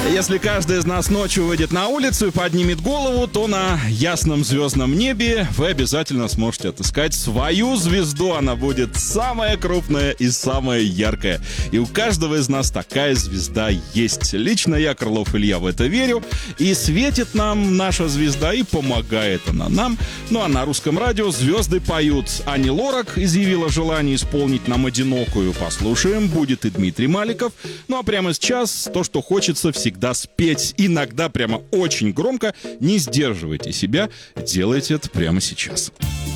Если каждый из нас ночью выйдет на улицу и поднимет голову, то на ясном звездном небе вы обязательно сможете отыскать свою звезду. Она будет самая крупная и самая яркая. И у каждого из нас такая звезда есть. Лично я, Крылов Илья, в это верю. И светит нам наша звезда, и помогает она нам. Ну а на Русском радио звезды поют. Ани Лорак изъявила желание исполнить нам «Одинокую». Послушаем. Будет и Дмитрий Маликов. Ну а прямо сейчас то, что хочется всегда спеть. Иногда прямо очень громко. Не сдерживайте себя. Делайте это прямо сейчас.